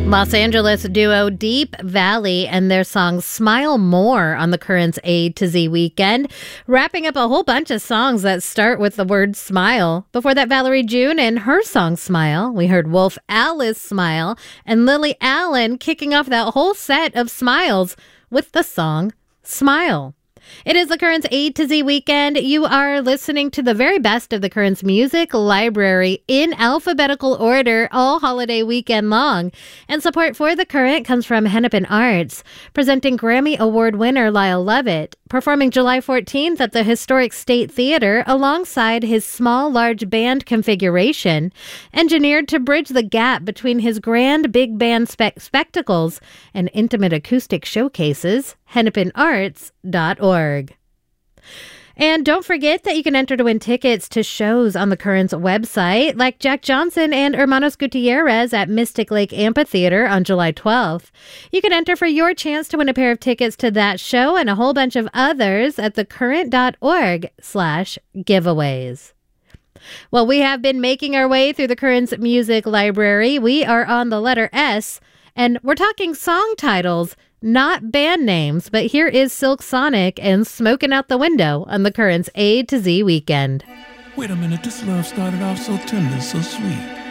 Los Angeles duo Deep Valley and their song Smile More on the Currents A to Z weekend, wrapping up a whole bunch of songs that start with the word smile. Before that, Valerie June and her song Smile. We heard Wolf Alice Smile and Lily Allen kicking off that whole set of smiles with the song Smile. It is the Currents A to Z weekend. You are listening to the very best of the Currents music library in alphabetical order all holiday weekend long. And support for The Current comes from Hennepin Arts, presenting Grammy Award winner Lyle Lovett, performing July 14th at the Historic State Theater alongside his small, large band configuration, engineered to bridge the gap between his grand big band spectacles and intimate acoustic showcases. HennepinArts.org. And don't forget that you can enter to win tickets to shows on the Currents website, like Jack Johnson and Hermanos Gutierrez at Mystic Lake Amphitheater on July 12th. You can enter for your chance to win a pair of tickets to that show and a whole bunch of others at thecurrent.org/giveaways. Well, we have been making our way through the Currents music library. We are on the letter S, and we're talking song titles, not band names, but here is Silk Sonic and Smoking Out the Window on the Currents A to Z weekend. Wait a minute, this love started off so tender, so sweet.